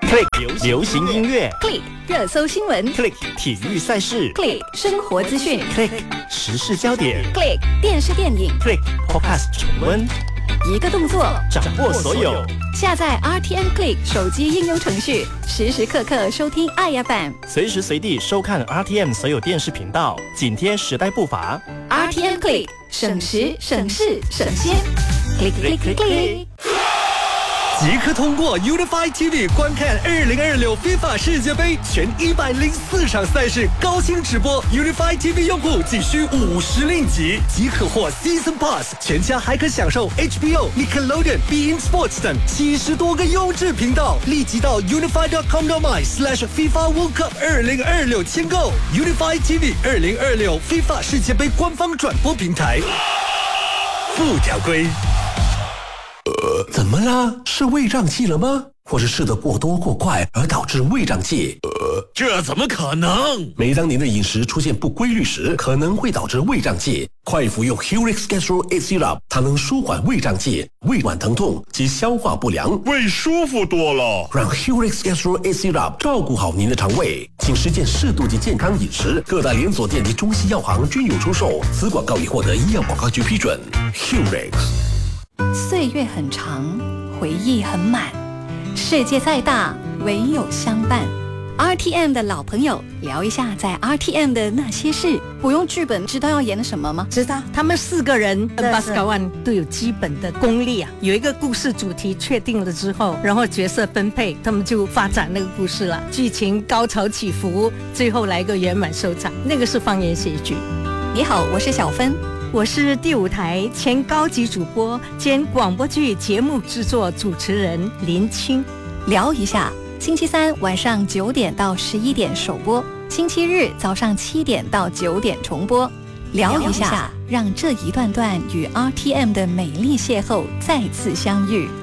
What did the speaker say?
Click 流行音乐 ，Click 热搜新闻 ，Click 体育赛事 ，Click 生活资讯 ，Click 时事焦点 ，Click 电视电影 ，Click Podcast 重温， 一个动作掌握所有。 下载 RTM Click 手机应用程序，时时刻刻收听爱 FM， 随时随地收看 RTM 所有电视频道，紧贴时代步伐。 RTM Click 省时省事省先 ，Click Click Click。 即刻通过 Unify TV 观看2026 FIFA 世界杯全104场赛事高清直播。Unify TV 用户仅需50令吉，即可获 Season Pass， 全家还可享受 HBO、Nickelodeon、beIN Sports 等70多个优质频道。立即到 unify.com.my/FIFA World Cup 2026签购 Unify TV 2026 FIFA 世界杯官方转播平台。附条规。 怎么了？是胃胀气了吗？或是吃得过多过快而导致胃胀气？ 这怎么可能？ 每当您的饮食出现不规律时，可能会导致胃胀气。快服用 Helix Gastro A Syrup， 它能舒缓胃胀气、胃脘疼痛及消化不良， 胃舒服多了。 让 Helix Gastro A Syrup 照顾好您的肠胃。请实践适度及健康饮食，各大连锁店及中西药行均有出售。此广告已获得医药广告局批准。Helix。 岁月很长，回忆很满，世界再大，唯有相伴。RTM 的老朋友，聊一下在 RTM 的那些事。不用剧本，知道要演什么吗？ 知道，他们4个人Baskawan都有基本的功力啊。有一个故事主题确定了之后，然后角色分配，他们就发展那个故事了。剧情高潮起伏，最后来个圆满收场，那个是方言喜剧。 你好，我是小芬。 我是第5台前高级主播兼广播剧节目制作主持人林青。 聊一下，星期三晚上9点到11点首播，星期日早上7点到9点重播。聊一下，让这一段段与 RTM 的美丽邂逅再次相遇。